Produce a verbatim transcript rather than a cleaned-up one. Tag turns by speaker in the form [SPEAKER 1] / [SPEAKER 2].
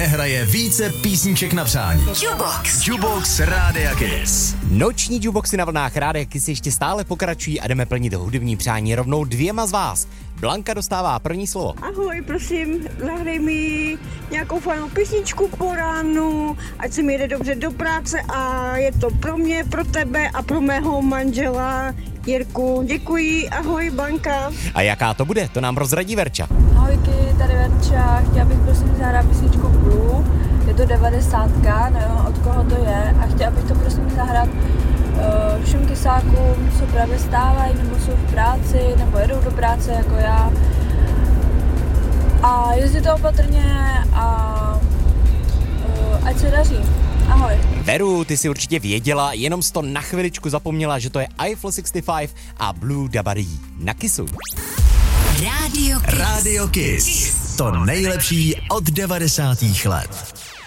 [SPEAKER 1] nehraje více písniček na přání.
[SPEAKER 2] Jukebox.
[SPEAKER 1] Jukebox Rádia Kiss.
[SPEAKER 3] Noční jukeboxy na vlnách Rádia Kiss ještě stále pokračují a jdeme plnit hudební přání rovnou dvěma z vás. Blanka dostává první slovo.
[SPEAKER 4] Ahoj, prosím, zahraj mi nějakou fajnou písničku po ránu, ať se mi jede dobře do práce a je to pro mě, pro tebe a pro mého manžela Jirku. Děkuji, ahoj, Blanka.
[SPEAKER 3] A jaká to bude, to nám prozradí Verča.
[SPEAKER 5] Ahojky, tady Verča, chtěla bych prosím zahrát písničku Blue, je to devadesátka, nevím od koho to je a chtěla bych to prosím zahrát uh, všem kysákům, co právě stávají, nebo jsou v práci, nebo jedou do práce jako já. A jezdíte opatrně a uh, ať se daří. Ahoj.
[SPEAKER 3] Veru, ty si určitě věděla, jenom jsi to na chviličku zapomněla, že to je Eiffel šedesát pět a Blue Dabadee. Na Kissu.
[SPEAKER 2] Radio Kiss.
[SPEAKER 1] Radio Kiss. To nejlepší od devadesátých let.